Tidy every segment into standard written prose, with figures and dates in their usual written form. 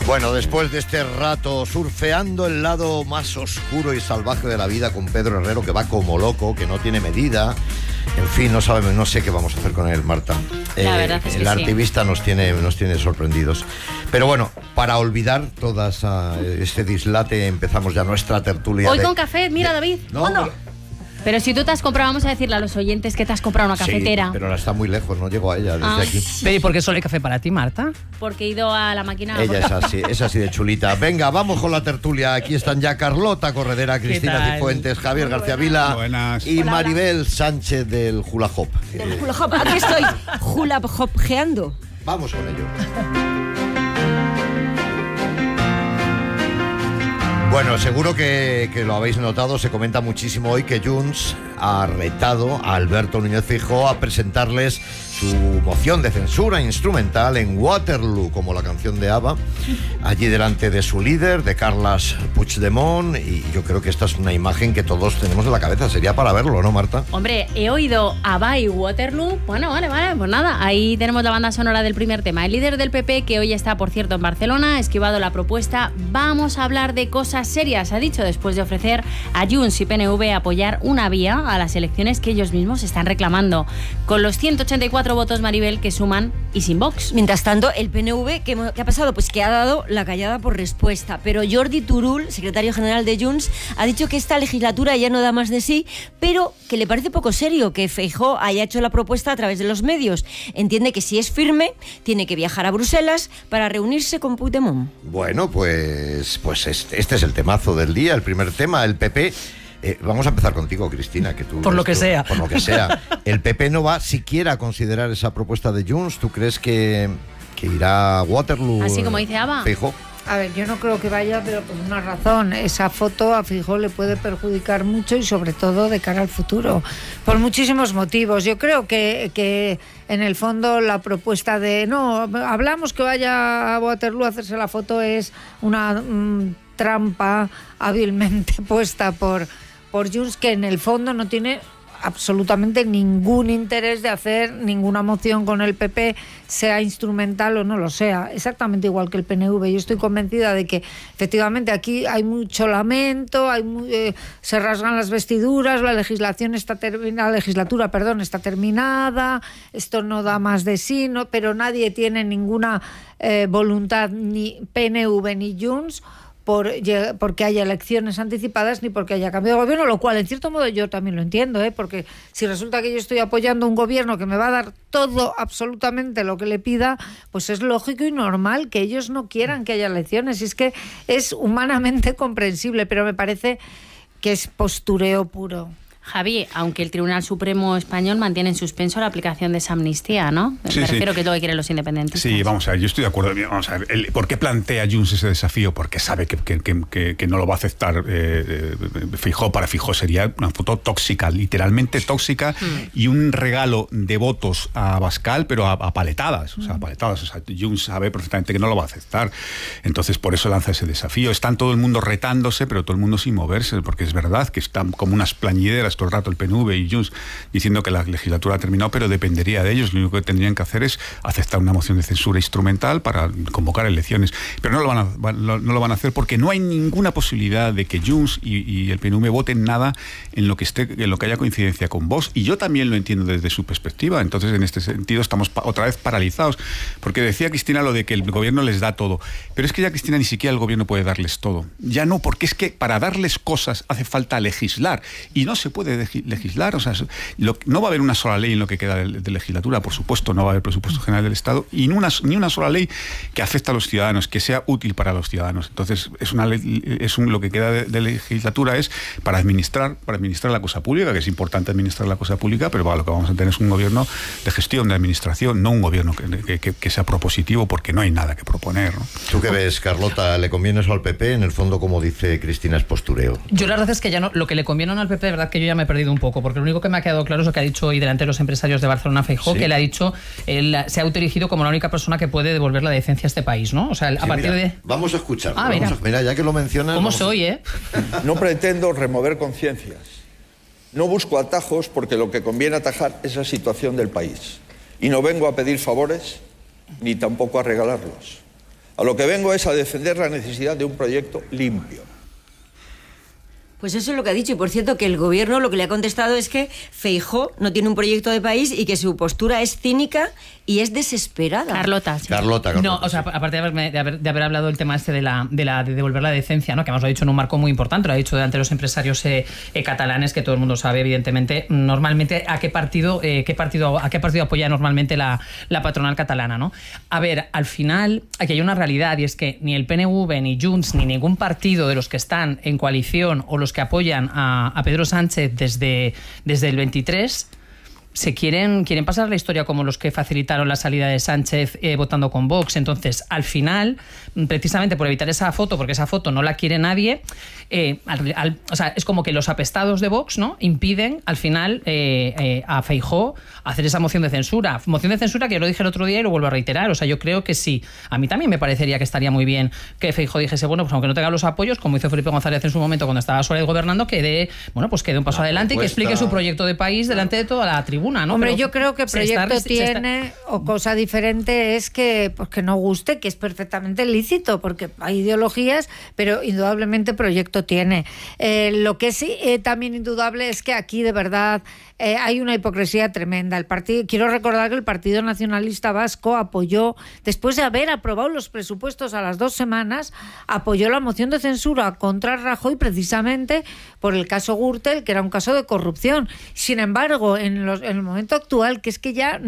Bueno, después de este rato surfeando el lado más oscuro y salvaje de la vida con Pedro Herrero, que va como loco, que no tiene medida, en fin, no sé qué vamos a hacer con él, Marta. La verdad es que el activista nos tiene sorprendidos. Pero bueno, para olvidar todo este dislate, empezamos ya nuestra tertulia. Hoy con café, mira, David. No, pero si tú te has comprado, vamos a decirle a los oyentes que te has comprado una cafetera. Sí, pero está muy lejos, no llego a ella desde aquí. Pero ¿y por qué solo hay café para ti, Marta? Porque he ido a la máquina. Ella es así de chulita. Venga, vamos con la tertulia. Aquí están ya Carlota Corredera, Cristina Cifuentes, Javier García Vila. Buenas. Y Hola, Maribel Sánchez del Hula Hop. Del hula hop. Aquí estoy hula hopgeando. Vamos con ello. Bueno, seguro que lo habéis notado, se comenta muchísimo hoy que Junts ha retado a Alberto Núñez Feijóo a presentarles su moción de censura instrumental en Waterloo, como la canción de ABBA, allí delante de su líder, de Carles Puigdemont, y yo creo que esta es una imagen que todos tenemos en la cabeza, sería para verlo, ¿no, Marta? Hombre, he oído ABBA y Waterloo. Bueno, vale, pues nada, ahí tenemos la banda sonora del primer tema. El líder del PP, que hoy está, por cierto, en Barcelona, ha esquivado la propuesta. Vamos a hablar de cosas serias, ha dicho, después de ofrecer a Junts y PNV apoyar una vía a las elecciones que ellos mismos están reclamando, con los 184 votos, Maribel, que suman, y sin Vox. Mientras tanto, el PNV, ¿qué ha pasado? Pues que ha dado la callada por respuesta. Pero Jordi Turull, secretario general de Junts, ha dicho que esta legislatura ya no da más de sí, pero que le parece poco serio que Feijóo haya hecho la propuesta a través de los medios. Entiende que si es firme, tiene que viajar a Bruselas para reunirse con Puigdemont. Bueno, pues este es el temazo del día, el primer tema, el PP. Vamos a empezar contigo, Cristina, que tú... Por lo que sea. Por lo que sea. El PP no va siquiera a considerar esa propuesta de Junts. ¿Tú crees que irá a Waterloo? Así como dice ABBA. Feijóo. A ver, yo no creo que vaya, pero por una razón. Esa foto a Feijóo le puede perjudicar mucho y sobre todo de cara al futuro, por muchísimos motivos. Yo creo que en el fondo la propuesta de... No, hablamos que vaya a Waterloo a hacerse la foto es una trampa hábilmente puesta por Junts, que en el fondo no tiene absolutamente ningún interés de hacer ninguna moción con el PP, sea instrumental o no lo sea, exactamente igual que el PNV. Yo estoy convencida de que efectivamente aquí hay mucho lamento, se rasgan las vestiduras, la legislatura está terminada, esto no da más de sí, pero nadie tiene ninguna voluntad, ni PNV ni Junts, porque haya elecciones anticipadas ni porque haya cambio de gobierno, lo cual en cierto modo yo también lo entiendo, porque si resulta que yo estoy apoyando un gobierno que me va a dar todo, absolutamente lo que le pida, pues es lógico y normal que ellos no quieran que haya elecciones, y es que es humanamente comprensible, pero me parece que es postureo puro. Javi, aunque el Tribunal Supremo Español mantiene en suspenso la aplicación de esa amnistía, ¿no? Sí, Me refiero que es lo que quieren los independentistas. Sí, vamos a ver, yo estoy de acuerdo. Vamos a ver, ¿por qué plantea Junts ese desafío? Porque sabe que no lo va a aceptar Feijóo. Para Feijóo sería una foto tóxica, literalmente tóxica, y un regalo de votos a Abascal, pero a paletadas. O sea, paletadas. O sea, Junts sabe perfectamente que no lo va a aceptar. Entonces, por eso lanza ese desafío. Están todo el mundo retándose, pero todo el mundo sin moverse, porque es verdad que están como unas plañideras todo el rato el PNV y Junts diciendo que la legislatura ha terminado, pero dependería de ellos. Lo único que tendrían que hacer es aceptar una moción de censura instrumental para convocar elecciones, pero no lo van a hacer porque no hay ninguna posibilidad de que Junts y el PNV voten nada en lo que haya coincidencia con Vox, y yo también lo entiendo desde su perspectiva. Entonces, en este sentido estamos otra vez paralizados, porque decía Cristina lo de que el gobierno les da todo, pero es que ya, Cristina, ni siquiera el gobierno puede darles todo, ya no, porque es que para darles cosas hace falta legislar, y no se puede legislar. O sea, no va a haber una sola ley en lo que queda de legislatura, por supuesto, no va a haber presupuesto general del Estado, y ni una sola ley que afecte a los ciudadanos, que sea útil para los ciudadanos. Entonces, lo que queda de legislatura es para administrar la cosa pública, que es importante administrar la cosa pública, pero lo que vamos a tener es un gobierno de gestión, de administración, no un gobierno que sea propositivo, porque no hay nada que proponer, ¿no? ¿Tú qué ves, Carlota? ¿Le conviene eso al PP? En el fondo, como dice Cristina, es postureo. Yo la verdad es que ya no, lo que le conviene al PP, de verdad que yo ya me he perdido un poco, porque lo único que me ha quedado claro es lo que ha dicho hoy delante de los empresarios de Barcelona Feijóo, ¿sí? Que le ha dicho, él se ha autoerigido como la única persona que puede devolver la decencia a este país, ¿no? O sea, a partir de... Vamos a escuchar. Mira, ya que lo mencionas... ¿Cómo soy, No pretendo remover conciencias. No busco atajos, porque lo que conviene atajar es la situación del país. Y no vengo a pedir favores, ni tampoco a regalarlos. A lo que vengo es a defender la necesidad de un proyecto limpio. Pues eso es lo que ha dicho. Y por cierto, que el gobierno lo que le ha contestado es que Feijóo no tiene un proyecto de país y que su postura es cínica y es desesperada. Carlota, sí. Carlota, No, o sea, aparte de haber hablado del tema este de devolver la decencia, ¿no? Que además lo ha dicho en un marco muy importante, lo ha dicho delante de los empresarios catalanes, que todo el mundo sabe, evidentemente, normalmente a qué partido apoya normalmente la patronal catalana, ¿no? A ver, al final, aquí hay una realidad, y es que ni el PNV, ni Junts, ni ningún partido de los que están en coalición o los que apoyan a Pedro Sánchez desde el 23 se quieren pasar la historia como los que facilitaron la salida de Sánchez votando con Vox. Entonces, al final, precisamente por evitar esa foto, porque esa foto no la quiere nadie, o sea, es como que los apestados de Vox, ¿no?, impiden al final a Feijóo hacer esa moción de censura. Moción de censura que yo lo dije el otro día y lo vuelvo a reiterar. O sea, yo creo que sí. A mí también me parecería que estaría muy bien que Feijóo dijese, bueno, pues aunque no tenga los apoyos, como hizo Felipe González en su momento cuando estaba Suárez gobernando, que dé un paso adelante y que explique su proyecto de país delante de toda la tribuna, ¿no? Hombre, Pero yo creo que proyecto tiene, o cosa diferente es que, pues, que no guste, que es perfectamente lícito, porque hay ideologías, pero indudablemente proyecto tiene. Lo que sí también indudable es que aquí de verdad hay una hipocresía tremenda. Quiero recordar que el Partido Nacionalista Vasco apoyó, después de haber aprobado los presupuestos a las 2 semanas, apoyó la moción de censura contra Rajoy precisamente por el caso Gürtel, que era un caso de corrupción. Sin embargo, en el momento actual, que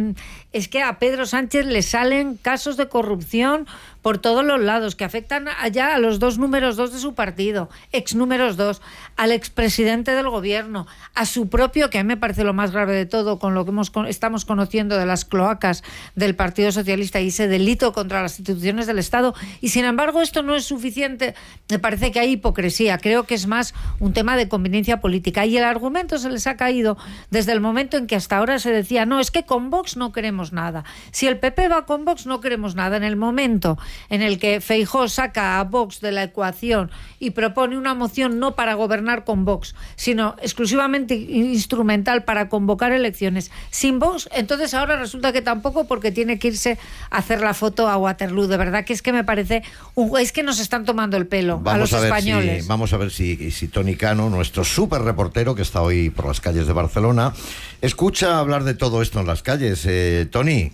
es que a Pedro Sánchez le salen casos de corrupción por todos los lados, que afectan allá a los 2 números 2 de su partido, ex números 2, al expresidente del gobierno, a su propio, que a mí me parece lo más grave de todo, con lo que estamos conociendo de las cloacas del Partido Socialista y ese delito contra las instituciones del Estado. Y sin embargo, esto no es suficiente. Me parece que hay hipocresía. Creo que es más un tema de conveniencia política. Y el argumento se les ha caído desde el momento en que hasta ahora se decía, no, es que con Vox no queremos nada. Si el PP va con Vox no queremos nada. En el momento en el que Feijóo saca a Vox de la ecuación y propone una moción no para gobernar con Vox, sino exclusivamente instrumental para convocar elecciones sin Vox, entonces ahora resulta que tampoco, porque tiene que irse a hacer la foto a Waterloo. De verdad que es que me parece es que nos están tomando el pelo a los españoles. Vamos a ver si Toni Cano, nuestro súper reportero que está hoy por las calles de Barcelona, escucha hablar de todo esto en las calles. Toni,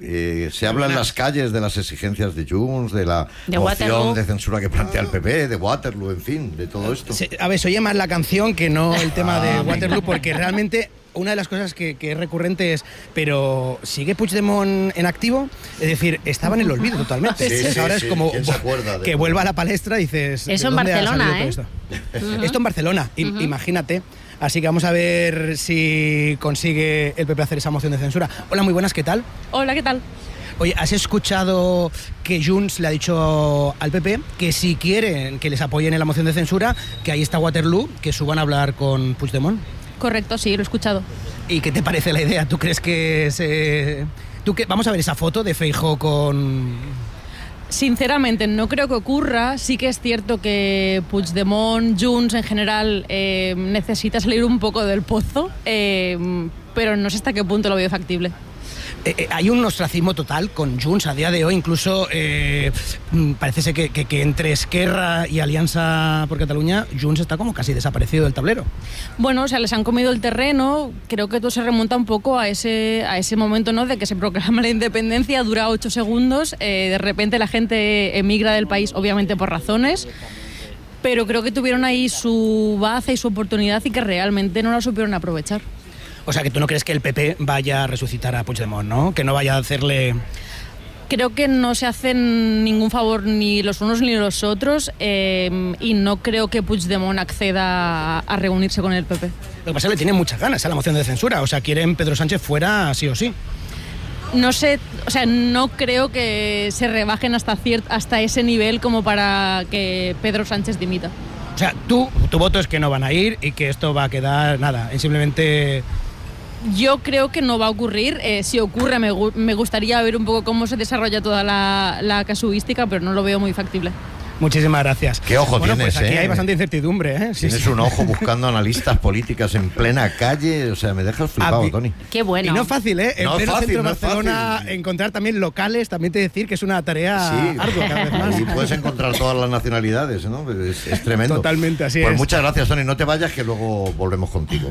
se habla en las calles de las exigencias de Junts, de la moción de censura que plantea el PP, de Waterloo, en fin, de todo esto. A ver, se oye más la canción que no el tema de Waterloo, porque realmente una de las cosas que es recurrente es, pero ¿sigue Puigdemont en activo? Es decir, estaba en el olvido totalmente. Ahora es como que vuelva a la palestra, dices... Eso en Barcelona, ¿eh? Esto en Barcelona, imagínate. Así que vamos a ver si consigue el PP hacer esa moción de censura. Hola, muy buenas, ¿qué tal? Hola, ¿qué tal? Oye, ¿has escuchado que Junts le ha dicho al PP que si quieren que les apoyen en la moción de censura, que ahí está Waterloo, que suban a hablar con Puigdemont? Correcto, sí, lo he escuchado. ¿Y qué te parece la idea? ¿Tú crees que vamos a ver esa foto de Feijóo con...? Sinceramente, no creo que ocurra. Sí que es cierto que Puigdemont, Junts en general, necesita salir un poco del pozo, pero no sé hasta qué punto lo veo factible. Hay un ostracismo total con Junts a día de hoy, incluso parece ser que entre Esquerra y Alianza por Cataluña, Junts está como casi desaparecido del tablero. Bueno, o sea, les han comido el terreno. Creo que todo se remonta un poco a ese momento, ¿no?, de que se proclama la independencia, dura 8 segundos, de repente la gente emigra del país, obviamente por razones, pero creo que tuvieron ahí su baza y su oportunidad y que realmente no la supieron aprovechar. O sea, que tú no crees que el PP vaya a resucitar a Puigdemont, ¿no? Que no vaya a hacerle... Creo que no se hacen ningún favor ni los unos ni los otros, y no creo que Puigdemont acceda a reunirse con el PP. Lo que pasa es que le tienen muchas ganas a la moción de censura. O sea, quieren Pedro Sánchez fuera sí o sí. No sé, o sea, no creo que se rebajen hasta ese nivel como para que Pedro Sánchez dimita. O sea, tu voto es que no van a ir y que esto va a quedar, nada, simplemente... Yo creo que no va a ocurrir. Si ocurre, me gustaría ver un poco cómo se desarrolla toda la casuística, pero no lo veo muy factible. Muchísimas gracias. ¿Qué ojo tienes, pues aquí hay bastante incertidumbre, ¿eh? Sí, tienes un ojo buscando analistas políticas en plena calle. O sea, me dejas flipado, Tony. Qué bueno. Y no es fácil, ¿eh? En pleno centro de Barcelona, fácil. Encontrar también locales, también te decir que es una tarea ardua cada vez más. Y puedes encontrar todas las nacionalidades, ¿no? Es tremendo. Totalmente, así pues es. Muchas gracias, Tony. No te vayas, que luego volvemos contigo.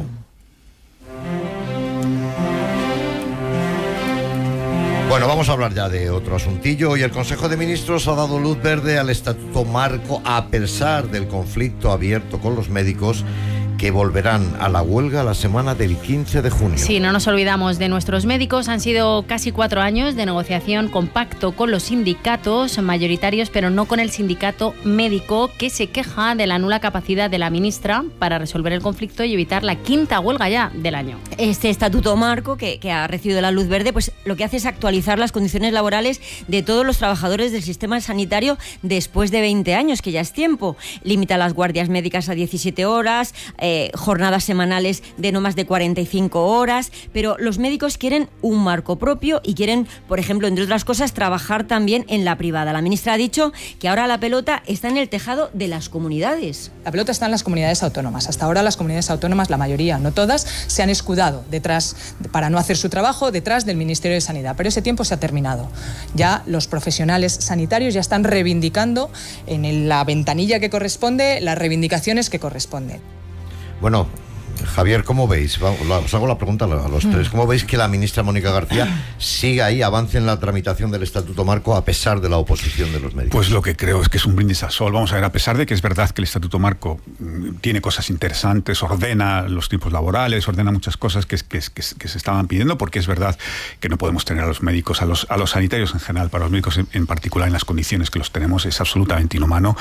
Bueno, vamos a hablar ya de otro asuntillo. Hoy el Consejo de Ministros ha dado luz verde al Estatuto Marco a pesar del conflicto abierto con los médicos, que volverán a la huelga la semana del 15 de junio. Sí, no nos olvidamos de nuestros médicos. Han sido casi 4 años de negociación con pacto con los sindicatos mayoritarios, pero no con el sindicato médico, que se queja de la nula capacidad de la ministra para resolver el conflicto y evitar la 5ª huelga ya del año. Este Estatuto Marco, que ha recibido la luz verde, pues lo que hace es actualizar las condiciones laborales de todos los trabajadores del sistema sanitario después de 20 años, que ya es tiempo. Limita las guardias médicas a 17 horas, jornadas semanales de no más de 45 horas, pero los médicos quieren un marco propio y quieren, por ejemplo, entre otras cosas, trabajar también en la privada. La ministra ha dicho que ahora la pelota está en el tejado de las comunidades. La pelota está en las comunidades autónomas. Hasta ahora las comunidades autónomas, la mayoría, no todas, se han escudado detrás, para no hacer su trabajo, detrás del Ministerio de Sanidad. Pero ese tiempo se ha terminado. Ya los profesionales sanitarios ya están reivindicando en la ventanilla que corresponde las reivindicaciones que corresponden. Bueno, Javier, ¿cómo veis? Os hago la pregunta a los tres. ¿Cómo veis que la ministra Mónica García siga ahí, avance en la tramitación del Estatuto Marco a pesar de la oposición de los médicos? Pues lo que creo es que es un brindis al sol. Vamos a ver, a pesar de que es verdad que el Estatuto Marco tiene cosas interesantes, ordena los tiempos laborales, ordena muchas cosas que se estaban pidiendo, porque es verdad que no podemos tener a los médicos, a los sanitarios en general, para los médicos en particular, en las condiciones que los tenemos, es absolutamente inhumano.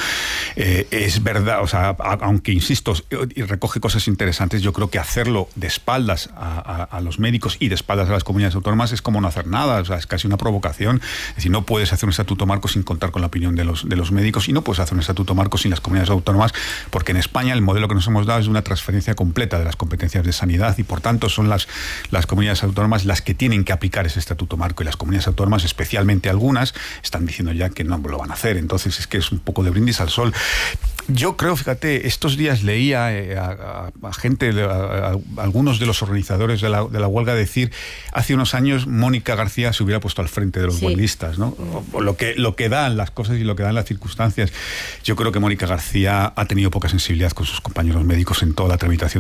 Es verdad, o sea, aunque insisto, y recoge cosas interesantes, yo creo que hacerlo de espaldas a los médicos y de espaldas a las comunidades autónomas es como no hacer nada, o sea, es casi una provocación. Es decir, no puedes hacer un Estatuto Marco sin contar con la opinión de los médicos, y no puedes hacer un Estatuto Marco sin las comunidades autónomas, porque en España el modelo que nos hemos dado es de una transferencia completa de las competencias de sanidad, y por tanto son las comunidades autónomas las que tienen que aplicar ese Estatuto Marco, y las comunidades autónomas, especialmente algunas, están diciendo ya que no lo van a hacer. Entonces es que es un poco de brindis al sol. Yo creo, fíjate, estos días leía a gente, a algunos de los organizadores de la huelga decir, hace unos años Mónica García se hubiera puesto al frente de los huelguistas, ¿no? O lo que dan las cosas y lo que dan las circunstancias. Yo creo que Mónica García ha tenido poca sensibilidad con sus compañeros médicos en toda la tramitación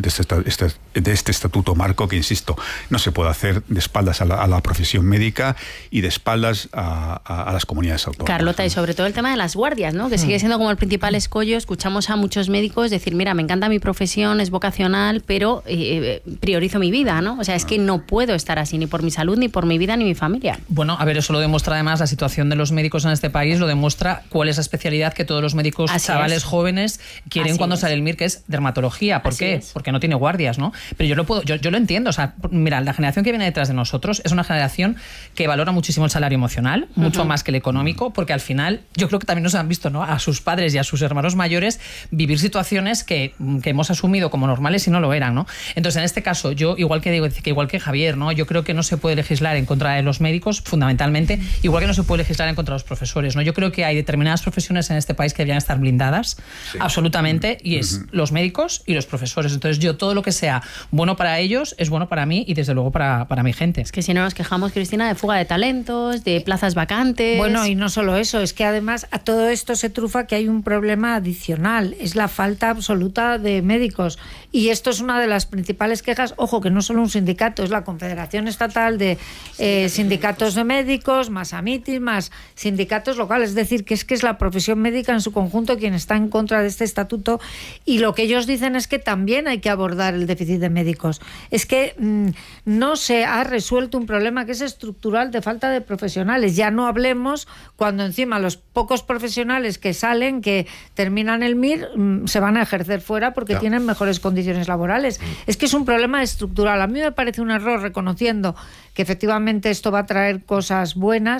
de este Estatuto Marco, que, insisto, no se puede hacer de espaldas a la profesión médica y de espaldas a las comunidades autónomas. Carlota, y sobre todo el tema de las guardias, ¿no? Que sigue siendo como el principal escollo. Escuchamos a muchos médicos decir, mira, me encanta mi profesión, es vocacional, pero priorizo mi vida, ¿no? O sea, es que no puedo estar así, ni por mi salud, ni por mi vida, ni mi familia. Bueno, a ver, eso lo demuestra además la situación de los médicos en este país, lo demuestra cuál es la especialidad que todos los médicos chavales jóvenes quieren cuando sale el MIR, que es dermatología. ¿Por qué? Porque no tiene guardias, ¿no? Pero yo lo entiendo, o sea, mira, la generación que viene detrás de nosotros es una generación que valora muchísimo el salario emocional, mucho más que el económico, porque al final yo creo que también nos han visto, ¿no?, a sus padres y a sus hermanos mayores vivir situaciones que hemos asumido como normales y no lo eran, ¿no? Entonces, en este caso, yo igual que Javier, ¿no?, yo creo que no se puede legislar en contra de los médicos, fundamentalmente, igual que no se puede legislar en contra de los profesores, ¿no? Yo creo que hay determinadas profesiones en este país que deberían estar blindadas, absolutamente, y es los médicos y los profesores. Entonces, yo todo lo que sea bueno para ellos es bueno para mí y desde luego para mi gente. Es que si no nos quejamos, Cristina, de fuga de talentos, de plazas vacantes. Bueno, y no solo eso, es que además a todo esto se trufa que hay un problema adicional, es la falta absoluta de médicos, y esto es una de las principales quejas. Ojo, que no solo un sindicato, es la Confederación Estatal de Sindicatos de Médicos, más AMITI, más sindicatos locales, es decir, que es la profesión médica en su conjunto quien está en contra de este estatuto, y lo que ellos dicen es que también hay que abordar el déficit de médicos. Es que no se ha resuelto un problema que es estructural de falta de profesionales. Ya no hablemos cuando encima los pocos profesionales que salen, que terminan el MIR, se van a ejercer fuera porque tienen mejores condiciones laborales. Es que es un problema estructural. A mí me parece un error, reconociendo que efectivamente esto va a traer cosas buenas,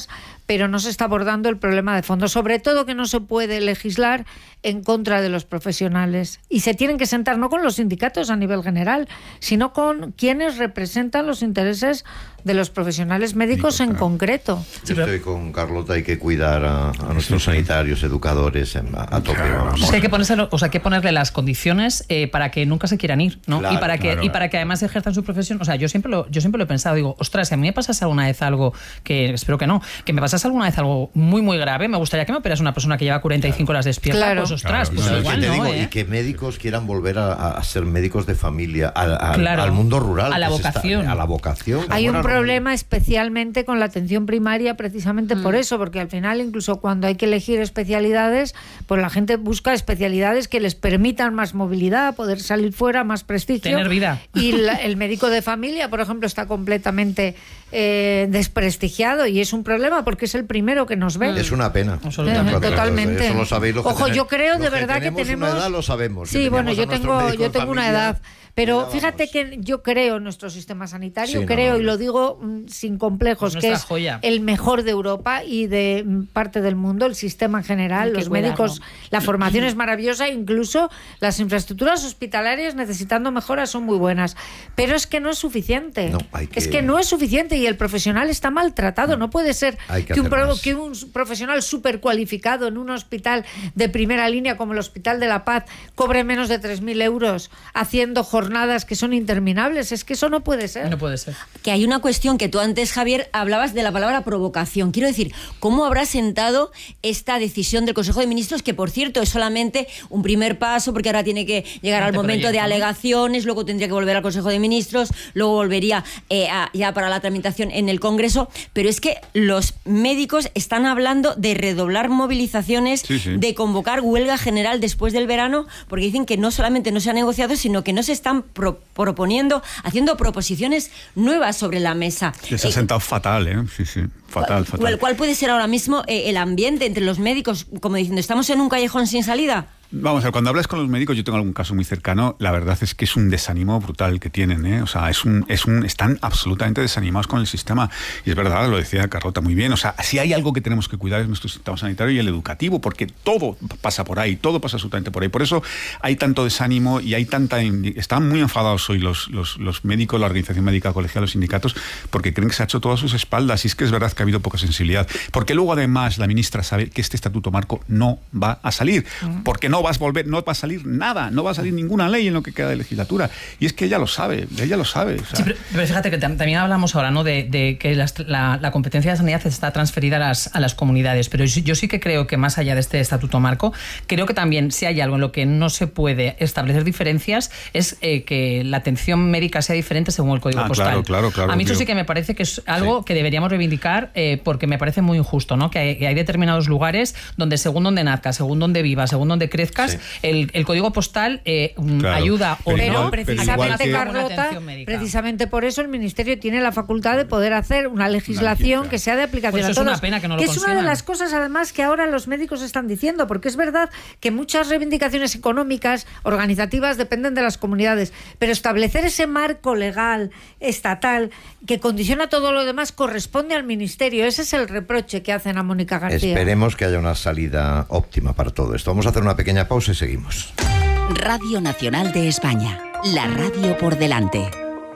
pero no se está abordando el problema de fondo. Sobre todo que no se puede legislar en contra de los profesionales. Y se tienen que sentar no con los sindicatos a nivel general, sino con quienes representan los intereses de los profesionales médicos en concreto. Yo estoy con Carlota, hay que cuidar a nuestros sanitarios, educadores a tope. Es que hay que ponerle las condiciones para que nunca se quieran ir, ¿no? Claro, y para que además ejerzan su profesión. O sea, yo siempre lo he pensado, digo, ostras, si a mí me pasase alguna vez algo, que espero que no, que me pasase alguna vez algo muy, muy grave, me gustaría que me operas una persona que lleva 45 horas despierta, pues ostras, pues igual, ¿no? Y que médicos quieran volver a ser médicos de familia, al mundo rural. A la vocación. A la vocación. Hay un problema especialmente con la atención primaria precisamente por eso, porque al final incluso cuando hay que elegir especialidades, pues la gente busca especialidades que les permitan más movilidad, poder salir fuera, más prestigio. Tener vida. Y el médico de familia, por ejemplo, está completamente desprestigiado y es un problema porque es el primero que nos ve. Es una pena. Totalmente. Eso lo sabéis los Ojo, yo creo de verdad que tenemos una edad, lo sabemos. Sí, bueno, yo tengo una edad. Pero fíjate que yo creo en nuestro sistema sanitario, y lo digo sin complejos, que es el mejor de Europa y de parte del mundo, el sistema en general, los médicos, la formación es maravillosa, incluso las infraestructuras hospitalarias necesitando mejoras son muy buenas. Pero es que no es suficiente. Es que no es suficiente y el profesional está maltratado. No puede ser que un profesional súper cualificado en un hospital de primera línea como el Hospital de la Paz cobre menos de 3.000 euros haciendo jornadas que son interminables. Es que eso no puede ser. No puede ser. Que hay una cuestión que tú antes, Javier, hablabas de la palabra provocación. Quiero decir, ¿cómo habrá sentado esta decisión del Consejo de Ministros, que por cierto es solamente un primer paso, porque ahora tiene que llegar al momento de alegaciones, luego tendría que volver al Consejo de Ministros, luego volvería ya para la tramitación en el Congreso, pero es que los médicos están hablando de redoblar movilizaciones, de convocar huelga general después del verano, porque dicen que no solamente no se ha negociado, sino que no se están proponiendo, haciendo proposiciones nuevas sobre la mesa. Les ha sentado fatal, ¿eh? Sí, fatal. ¿Cuál puede ser ahora mismo el ambiente entre los médicos? Como diciendo, ¿estamos en un callejón sin salida? Vamos a ver, cuando hablas con los médicos, yo tengo algún caso muy cercano, la verdad es que es un desánimo brutal que tienen, ¿eh? O sea, están absolutamente desanimados con el sistema. Y es verdad, lo decía Carlota muy bien, o sea, si hay algo que tenemos que cuidar es nuestro sistema sanitario y el educativo, porque todo pasa por ahí, todo pasa absolutamente por ahí. Por eso hay tanto desánimo y hay están muy enfadados hoy los médicos, la organización médica colegial, los sindicatos, porque creen que se ha hecho todo a sus espaldas. Y es que es verdad que ha habido poca sensibilidad. Porque luego, además, la ministra sabe que este estatuto marco no va a salir, porque no va a salir nada, no va a salir ninguna ley en lo que queda de legislatura. Y es que ella lo sabe. O sea. Sí, pero fíjate que también hablamos ahora, ¿no?, de que la competencia de sanidad está transferida a las comunidades, pero yo sí que creo que más allá de este estatuto marco, creo que también si hay algo en lo que no se puede establecer diferencias es que la atención médica sea diferente según el Código Postal. Claro, a mí eso sí que me parece que es algo que deberíamos reivindicar porque me parece muy injusto, ¿no?, que hay determinados lugares donde según donde nazcas, según donde vivas, según donde crezcas, el código postal ayuda o no. Precisamente, Carlota, precisamente por eso el Ministerio tiene la facultad de poder hacer una legislación que sea de aplicación a todos. Es una pena que no lo consigan. Es una de las cosas, además, que ahora los médicos están diciendo, porque es verdad que muchas reivindicaciones económicas, organizativas, dependen de las comunidades, pero establecer ese marco legal, estatal, que condiciona todo lo demás, corresponde al Ministerio. Ese es el reproche que hacen a Mónica García. Esperemos que haya una salida óptima para todo esto. Vamos a hacer una pequeña pausa y seguimos. Radio Nacional de España, la radio por delante.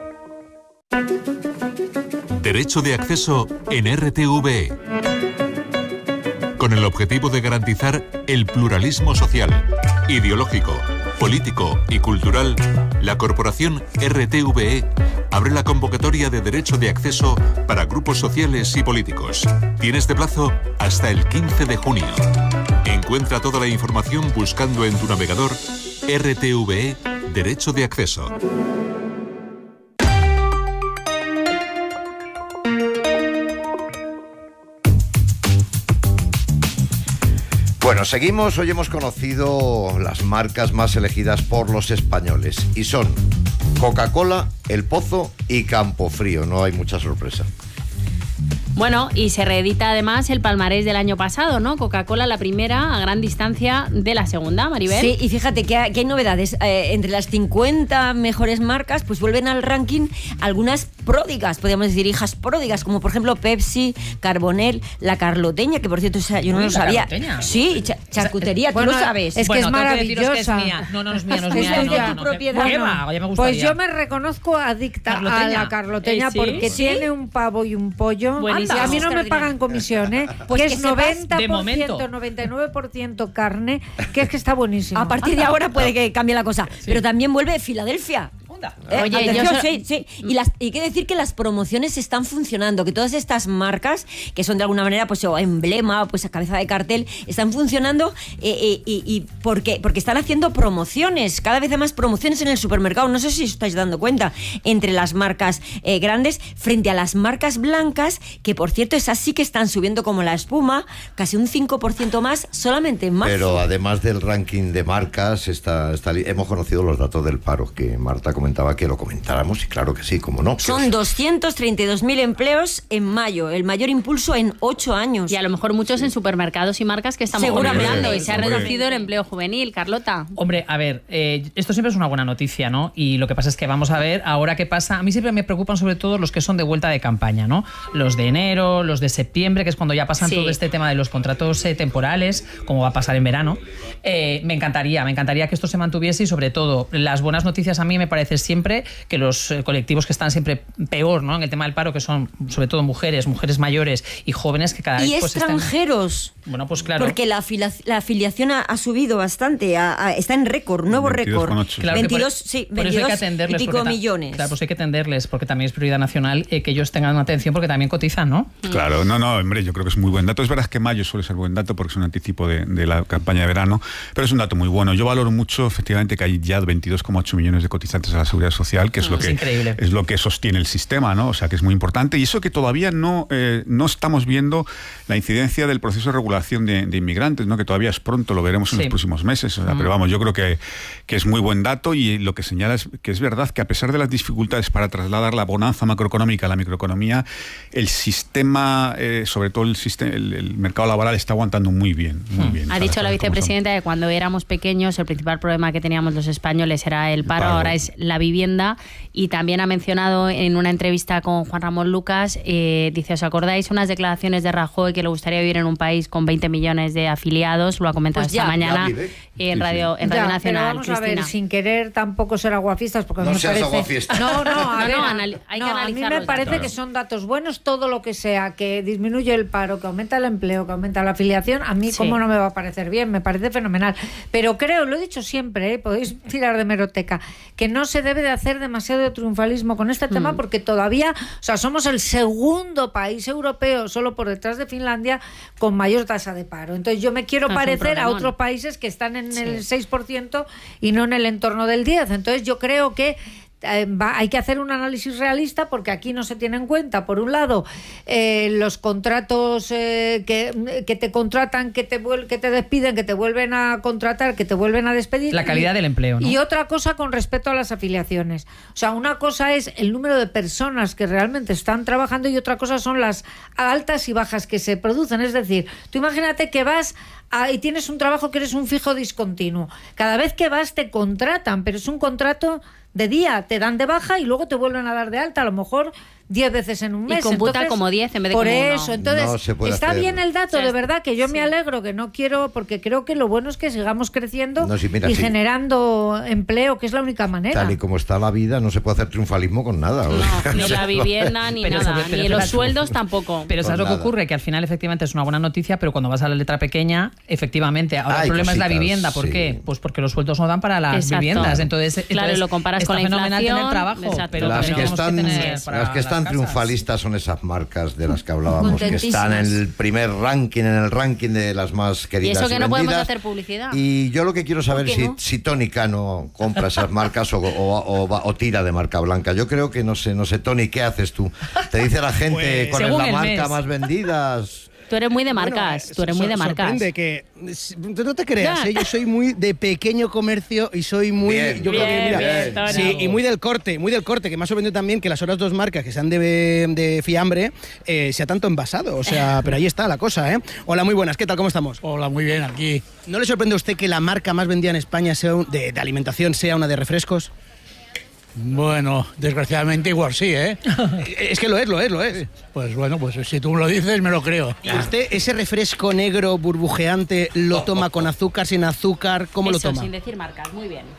Derecho de acceso en RTVE. Con el objetivo de garantizar el pluralismo social, ideológico, político y cultural, la corporación RTVE abre la convocatoria de derecho de acceso para grupos sociales y políticos. Tienes de plazo hasta el 15 de junio. Encuentra toda la información buscando en tu navegador RTVE Derecho de Acceso. Bueno, seguimos. Hoy hemos conocido las marcas más elegidas por los españoles y son Coca-Cola, El Pozo y Campofrío. No hay mucha sorpresa. Bueno, y se reedita además el palmarés del año pasado, ¿no? Coca-Cola la primera a gran distancia de la segunda, Maribel. Sí, y fíjate que hay novedades. Entre las 50 mejores marcas, pues vuelven al ranking algunas pródigas, podríamos decir hijas pródigas, como por ejemplo Pepsi, Carbonell, la Carloteña, que por cierto yo no lo sabía. Sí, charcutería, tú lo sabes. Es que es maravillosa. Que es mía. No es mía. Es de tu propiedad. Pues yo me reconozco adicta a la Carloteña porque tiene un pavo y un pollo. Buenísimo. A mí no me pagan comisión, pues que es 90%, de momento. 99% carne, que es que está buenísimo. A partir de ahora puede que cambie la cosa. Pero también vuelve Filadelfia. Oye, sí. Y hay que decir que las promociones están funcionando, que todas estas marcas, que son de alguna manera pues emblema, pues a cabeza de cartel, están funcionando y porque están haciendo promociones, cada vez más promociones en el supermercado. No sé si os estáis dando cuenta, entre las marcas grandes frente a las marcas blancas, que por cierto esas sí que están subiendo como la espuma, casi un 5% más solamente en marzo. Pero además del ranking de marcas, hemos conocido los datos del paro, que Marta comentaba que lo comentáramos, y claro que sí, como no. Son 232.000 empleos en mayo, el mayor impulso en 8 años. Y a lo mejor muchos en supermercados y marcas que estamos hablando, y se ha reducido el empleo juvenil, Carlota. Hombre, a ver, esto siempre es una buena noticia, ¿no? Y lo que pasa es que vamos a ver ahora qué pasa. A mí siempre me preocupan sobre todo los que son de vuelta de campaña, ¿no? Los de enero, los de septiembre, que es cuando ya pasan todo este tema de los contratos temporales, como va a pasar en verano. Me encantaría que esto se mantuviese, y sobre todo las buenas noticias a mí me parece siempre que los colectivos que están siempre peor, ¿no?, en el tema del paro, que son sobre todo mujeres mayores y jóvenes, que cada vez y pues extranjeros. Bueno, pues claro. Porque la afiliación ha subido bastante, está en récord, nuevo récord. Claro, 22 y pico millones. Claro, pues hay que atenderles, porque también es prioridad nacional que ellos tengan atención, porque también cotizan, ¿no? Claro, hombre, yo creo que es muy buen dato. Es verdad que mayo suele ser buen dato porque es un anticipo de la campaña de verano, pero es un dato muy bueno. Yo valoro mucho, efectivamente, que hay ya 22,8 millones de cotizantes a la Seguridad Social, que es lo que sostiene el sistema, ¿no? O sea, que es muy importante. Y eso que todavía no estamos viendo la incidencia del proceso de regulación de inmigrantes, ¿no? Que todavía es pronto, lo veremos en los próximos meses. O sea, pero vamos, yo creo que es muy buen dato, y lo que señala es que es verdad que a pesar de las dificultades para trasladar la bonanza macroeconómica a la microeconomía, el sistema, sobre todo el mercado laboral, está aguantando muy bien. Ha dicho la vicepresidenta que cuando éramos pequeños el principal problema que teníamos los españoles era el paro, ahora es la vivienda. Y también ha mencionado en una entrevista con Juan Ramón Lucas, dice, ¿os acordáis unas declaraciones de Rajoy que le gustaría vivir en un país con 20 millones de afiliados? Lo ha comentado esta mañana en Radio Nacional. Pero vamos a ver, sin querer tampoco ser aguafistas, porque no me seas parece... aguafista. Hay que analizar. A mí me parece que son datos buenos, todo lo que sea, que disminuye el paro, que aumenta el empleo, que aumenta la afiliación, a mí cómo no me va a parecer bien, me parece fenomenal. Pero creo, lo he dicho siempre, podéis tirar de hemeroteca, que no se debe de hacer demasiado de triunfalismo con este tema, porque todavía, o sea, somos el segundo país europeo, solo por detrás de Finlandia, con mayor tasa de paro. Entonces yo me quiero parecer a otros países que están en el 6% y no en el entorno del 10%. Entonces yo creo que hay que hacer un análisis realista, porque aquí no se tiene en cuenta, por un lado, los contratos que te contratan, que te despiden, que te vuelven a contratar, que te vuelven a despedir. La calidad del empleo, ¿no? Y otra cosa con respecto a las afiliaciones. O sea, una cosa es el número de personas que realmente están trabajando, y otra cosa son las altas y bajas que se producen. Es decir, tú imagínate que vas y tienes un trabajo que eres un fijo discontinuo. Cada vez que vas te contratan, pero es un contrato de día, te dan de baja y luego te vuelven a dar de alta, a lo mejor 10 veces en un mes. Y computa entonces, como 10 en vez de por como uno. Por eso, entonces, no está bien el dato, de verdad, que yo me alegro, que no quiero, porque creo que lo bueno es que sigamos creciendo y generando empleo, que es la única manera. Tal y como está la vida, no se puede hacer triunfalismo con nada. No, ni la vivienda, ni nada, ni los sueldos tampoco. Pero ¿sabes lo que ocurre? Que al final efectivamente es una buena noticia, pero cuando vas a la letra pequeña, efectivamente, ahora el problema es la vivienda. ¿Por qué? Pues porque los sueldos no dan para las viviendas. Entonces, claro, lo comparas con la inflación. Tener trabajo, pero las que están triunfalistas son esas marcas de las que hablábamos, que están en el primer ranking, en el ranking de las más queridas. Y eso que no vendidas. podemos hacer publicidad. Y yo lo que quiero saber es si Tony Cano compra esas marcas o tira de marca blanca. Yo creo que no sé, Tony, ¿qué haces tú? Te dice la gente pues, con la marca más vendidas. Tú eres muy de marcas, tú eres muy de marcas. Sorprende que no te creas, yo soy muy de pequeño comercio y soy muy y muy del corte, que me ha sorprendido también que las otras dos marcas que sean de fiambre sea tanto envasado, o sea, pero ahí está la cosa, ¿eh? Hola, muy buenas, ¿qué tal? ¿Cómo estamos? Hola, muy bien, aquí. ¿No le sorprende a usted que la marca más vendida en España sea de alimentación sea una de refrescos? Bueno, desgraciadamente igual sí, ¿eh? Es que lo es. Pues bueno, pues si tú me lo dices, me lo creo. ¿Y usted ese refresco negro burbujeante lo toma con azúcar, sin azúcar? ¿Cómo lo toma? Sin decir marcas, muy bien.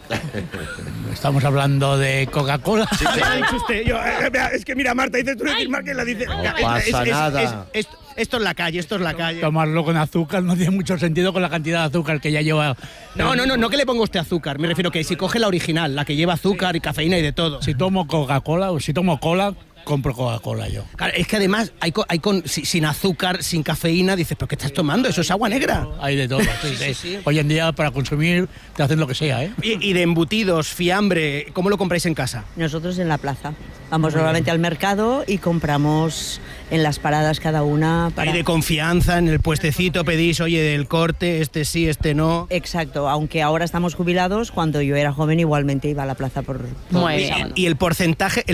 Estamos hablando de Coca-Cola. Sí, ha dicho usted. Es que mira, Marta, dices tú decir marca y la dice. No pasa nada. Esto es la calle. Tomarlo con azúcar no tiene mucho sentido con la cantidad de azúcar que ya lleva. No que le ponga usted azúcar. Me refiero que si coge la original, la que lleva azúcar y cafeína y de todo. Si tomo Coca-Cola o si tomo cola, compro Coca-Cola yo. Claro, es que además hay sin azúcar, sin cafeína, dices, ¿pero qué estás tomando? Eso es agua negra. Hay de todo. Sí. Hoy en día para consumir te hacen lo que sea, ¿eh? Y de embutidos, fiambre, ¿cómo lo compráis en casa? Nosotros en la plaza. Vamos normalmente al mercado y compramos en las paradas cada una. Hay de confianza, en el puestecito pedís, oye, del corte, este sí, este no. Exacto, aunque ahora estamos jubilados, cuando yo era joven igualmente iba a la plaza por Muy bien. Y el porcentaje,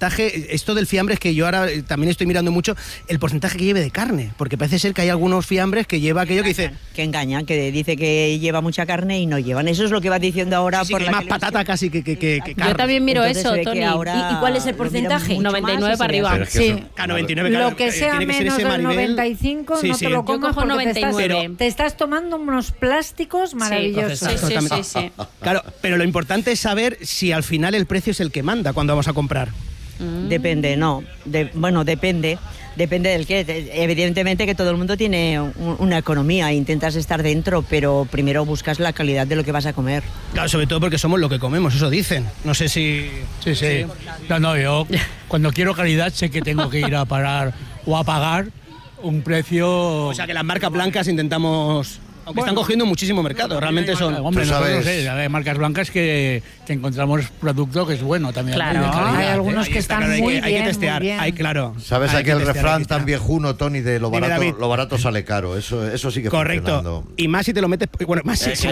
esto del fiambre es que yo ahora también estoy mirando mucho el porcentaje que lleve de carne, porque parece ser que hay algunos fiambres que lleva aquello que dice... Que engañan, que dice que lleva mucha carne y no llevan. Eso es lo que va diciendo ahora sí, por que la más patata casi que carne. Yo también miro eso, Tony. ¿Y cuál es el porcentaje? 99 para arriba. Sí. 99, lo que sea menos del 95 no te lo comas porque 99. Te estás tomando unos plásticos maravillosos. Sí. Claro, pero lo importante es saber si al final el precio es el que manda cuando vamos a comprar. Depende, no. Depende. Depende del que. Evidentemente que todo el mundo tiene una economía, intentas estar dentro, pero primero buscas la calidad de lo que vas a comer. Claro, sobre todo porque somos lo que comemos, eso dicen. No sé si... Sí. No, yo cuando quiero calidad sé que tengo que ir a parar o a pagar un precio... O sea que las marcas blancas intentamos... Aunque están cogiendo muchísimo mercado, realmente son... Hombre, nosotros hay marcas blancas que encontramos producto que es bueno también. Claro, hay algunos que están muy bien. Hay que testear, claro. ¿Sabes aquel refrán tan viejuno, Tony, de lo barato sale caro? Eso sí que correcto. Y más si te lo metes... Bueno, más si...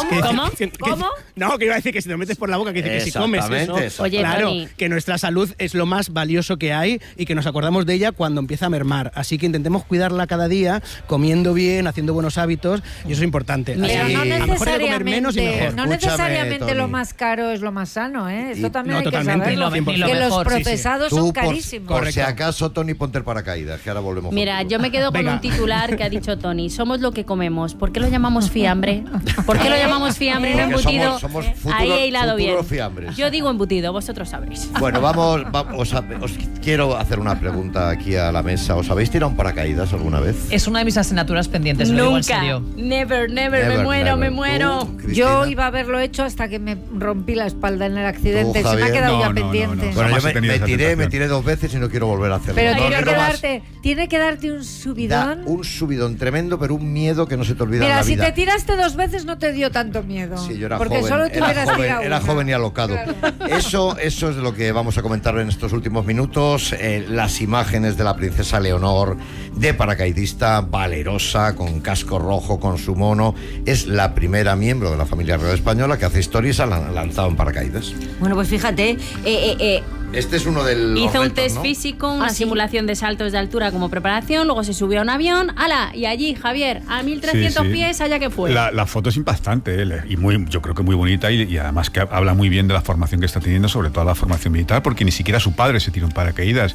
¿Cómo? No, que iba a decir que si te lo metes por la boca, que dice que si comes eso... Oye, claro, Tony, que nuestra salud es lo más valioso que hay y que nos acordamos de ella cuando empieza a mermar. Así que intentemos cuidarla cada día, comiendo bien, haciendo buenos hábitos, y eso es importante. Pero así, no a lo mejor hay que comer menos y mejor. No necesariamente lo más caro es lo más sano, ¿eh? Esto también hay que saberlo. Que lo los procesados son carísimos. Por si acaso, Tony, ponte el paracaídas, que ahora volvemos. Mira, yo me quedo con un titular que ha dicho Tony. Somos lo que comemos. ¿Por qué lo llamamos fiambre? ¿Por qué lo llamamos fiambre y no embutido? Somos ahí he hilado bien. Fiambres. Yo digo embutido, vosotros sabréis. Bueno, os quiero hacer una pregunta aquí a la mesa. ¿Os habéis tirado un paracaídas alguna vez? Es una de mis asignaturas pendientes, lo digo en serio. Never, me muero. Yo iba a haberlo hecho hasta que me rompí la espalda en el accidente. Se me ha quedado ya pendiente. Bueno, yo me tiré 2 veces y no quiero volver a hacerlo. Pero tiene que darte un subidón. Un subidón tremendo, pero un miedo que no se te olvida en la vida. Mira, si te tiraste 2 veces no te dio tanto miedo. Sí, yo era porque joven. Solo te hubieras tirado era joven y alocado. Claro. Eso es lo que vamos a comentar en estos últimos minutos. Las imágenes de la princesa Leonor de paracaidista, valerosa, con casco rojo, con su mono. Es la primera miembro de la familia real española que hace historia y se ha lanzado en paracaídas. Bueno, pues fíjate... Este es uno del... Hizo un test físico, una simulación de saltos de altura como preparación, luego se subió a un avión, ¡hala! Y allí, Javier, a 1300 pies, allá que fue. La foto es impactante, y yo creo que muy bonita, y además que habla muy bien de la formación que está teniendo, sobre todo la formación militar, porque ni siquiera su padre se tiró en paracaídas.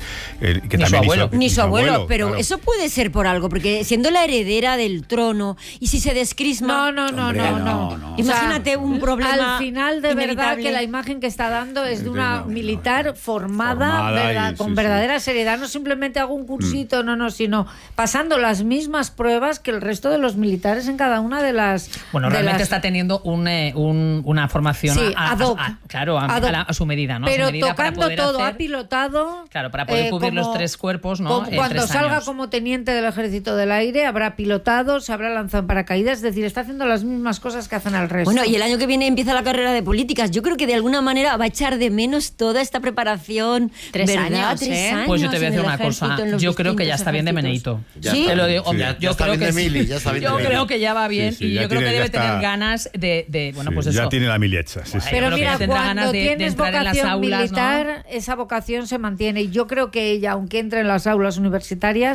Ni su abuelo, pero claro. Eso puede ser por algo, porque siendo la heredera del trono, y si se descrisma... No. Imagínate un problema al final, de verdad, que la imagen que está dando es de una militar formada ¿verdad? Con verdadera seriedad, no simplemente hago un cursito, sino pasando las mismas pruebas que el resto de los militares en cada una de las... Bueno, realmente está teniendo una formación ad hoc, a su medida, ¿no? Pero a su medida tocando todo, ha pilotado... Claro, para poder cubrir los 3 cuerpos, ¿no? Cuando salga como teniente del Ejército del Aire, habrá pilotado, se habrá lanzado en paracaídas, es decir, está haciendo las mismas cosas que hacen al resto. Bueno, y el año que viene empieza la carrera de políticas. Yo creo que de alguna manera va a echar de menos toda esta preparación. 3 años, 3 años. Pues yo te voy a decir una cosa. Yo creo que ya está bien de Meneito. ¿Sí? Te lo digo. Yo creo que Mili, yo creo que ya va bien y yo creo que debe tener ganas de bueno, pues eso. Ya tiene la mili hecha. Pero mira, cuando de tienes vocación militar, esa vocación se mantiene. Y yo creo que ella, aunque entre en las aulas universitarias,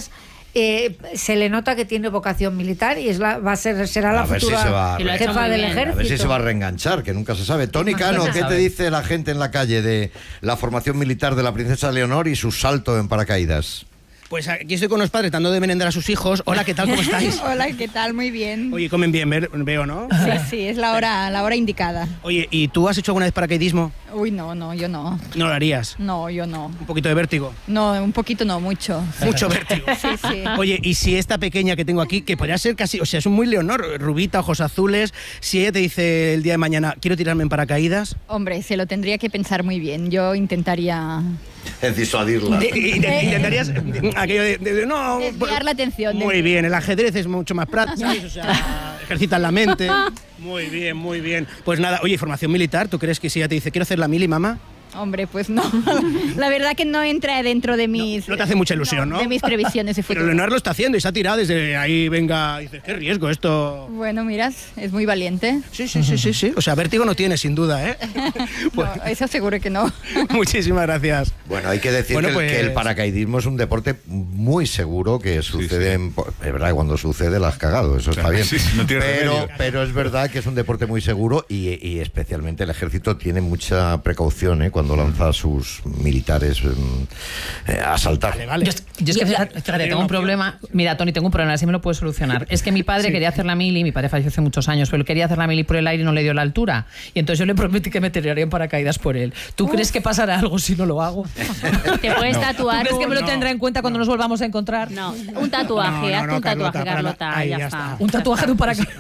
se le nota que tiene vocación militar y será la futura jefa del ejército. A ver si se va a reenganchar, que nunca se sabe. Tony Cano, ¿qué te dice la gente en la calle de la formación militar de la princesa Leonor y su salto en paracaídas? Pues aquí estoy con los padres tratando de merendar a sus hijos. Hola, ¿qué tal? ¿Cómo estáis? Hola, ¿qué tal? Muy bien. Oye, comen bien, veo, ¿no? Sí, es la hora indicada. Oye, ¿y tú has hecho alguna vez paracaidismo? Uy, no, yo no. ¿No lo harías? No, yo no. ¿Un poquito de vértigo? No, un poquito no, mucho. Mucho vértigo. Sí. Oye, ¿y si esta pequeña que tengo aquí, que podría ser casi, o sea, es un muy Leonor, rubita, ojos azules, si ella te dice el día de mañana, quiero tirarme en paracaídas? Hombre, se lo tendría que pensar muy bien. Yo intentaría... disuadirla. Intentarías aquello de no... desviar la atención. Muy bien, el ajedrez es mucho más práctico, ¿sabes? O sea, ejercitas la mente. Muy bien, muy bien. Pues nada, oye, formación militar, ¿tú crees que si ella te dice, quiero hacer la mili, mamá? Hombre, pues no. La verdad que no entra dentro de mis... No te hace mucha ilusión, ¿no? De mis previsiones de futuro. Pero Leonor lo está haciendo y se ha tirado desde ahí, venga, dices, qué riesgo esto. Bueno, miras, es muy valiente. Sí. O sea, vértigo no tiene, sin duda, ¿eh? No, eso seguro que no. Muchísimas gracias. Bueno, hay que decir que el paracaidismo es un deporte muy seguro que sucede... Es verdad, cuando sucede la has cagado, eso está bien. No pero es verdad que es un deporte muy seguro y especialmente el ejército tiene mucha precaución, cuando lanza a sus militares a saltar. Vale. Yo es que fíjate, tengo un problema. Mira, Tony, tengo un problema, así me lo puedes solucionar. Es que mi padre quería hacer la mili, mi padre falleció hace muchos años, pero él quería hacer la mili por el aire y no le dio la altura. Y entonces yo le prometí que me tiraría en paracaídas por él. ¿Tú crees que pasará algo si no lo hago? Te puedes tatuar. ¿Tú crees que me lo tendrá en cuenta cuando nos volvamos a encontrar? No, un tatuaje, hazte un tatuaje, Carlota, ya está. Un tatuaje de un paracaídas.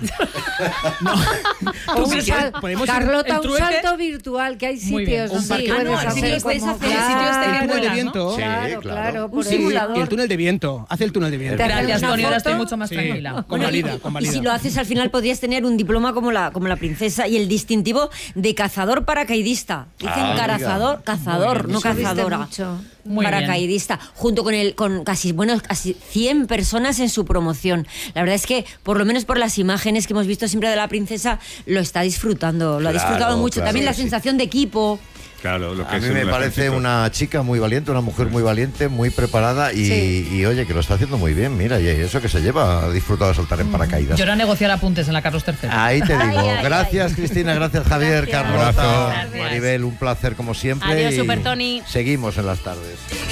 Carlota, un salto virtual, que hay sitios donde puedes hacer como... El túnel de viento. Claro. Un simulador. Y el túnel de viento. Hace el túnel de viento. Gracias, Tony, ahora estoy mucho más tranquila. Convalida. Y si lo haces, al final podrías tener un diploma como la princesa y el distintivo de cazador paracaidista. Dicen cazador, no cazadora. Paracaidista, junto con casi 100 personas en su promoción. La verdad es que, por lo menos por las imágenes que hemos visto siempre de la princesa, lo está disfrutando, lo ha disfrutado mucho. También la sensación de equipo. Claro, lo que a mí me parece una chica muy valiente, una mujer muy valiente, muy preparada y oye, que lo está haciendo muy bien. Mira, y eso que se lleva, ha disfrutado de saltar en paracaídas. Yo era negociar apuntes en la Carlos III. Ahí te digo. Gracias, Cristina, gracias, Javier, Carlota, Gracias. Maribel, un placer como siempre. Adiós, Super Tony. Seguimos en las tardes.